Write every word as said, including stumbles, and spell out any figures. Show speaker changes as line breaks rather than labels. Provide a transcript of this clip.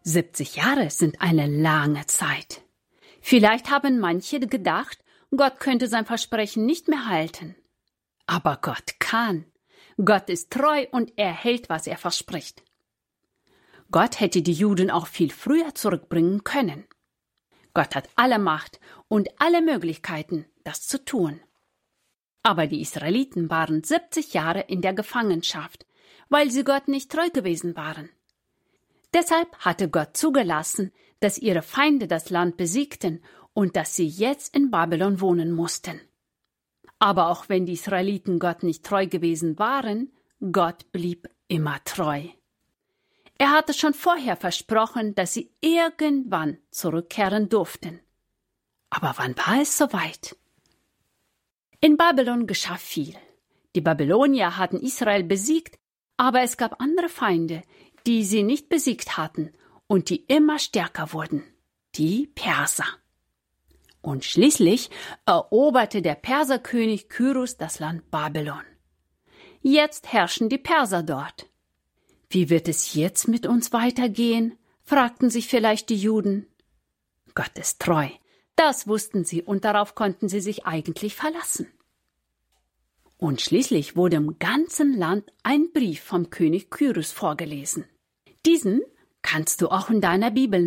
siebzig Jahre sind eine lange Zeit. Vielleicht haben manche gedacht, Gott könnte sein Versprechen nicht mehr halten. Aber Gott kann. Gott ist treu und er hält, was er verspricht. Gott hätte die Juden auch viel früher zurückbringen können. Gott hat alle Macht und alle Möglichkeiten, das zu tun. Aber die Israeliten waren siebzig Jahre in der Gefangenschaft, weil sie Gott nicht treu gewesen waren. Deshalb hatte Gott zugelassen, dass ihre Feinde das Land besiegten und dass sie jetzt in Babylon wohnen mussten. Aber auch wenn die Israeliten Gott nicht treu gewesen waren, Gott blieb immer treu. Er hatte schon vorher versprochen, dass sie irgendwann zurückkehren durften. Aber wann war es soweit? In Babylon geschah viel. Die Babylonier hatten Israel besiegt, aber es gab andere Feinde, die sie nicht besiegt hatten und die immer stärker wurden, die Perser. Und schließlich eroberte der Perserkönig Kyrus das Land Babylon. Jetzt herrschen die Perser dort. Wie wird es jetzt mit uns weitergehen? Fragten sich vielleicht die Juden. Gott ist treu. Das wussten sie und darauf konnten sie sich eigentlich verlassen. Und schließlich wurde im ganzen Land ein Brief vom König Kyrus vorgelesen. Diesen kannst du auch in deiner Bibel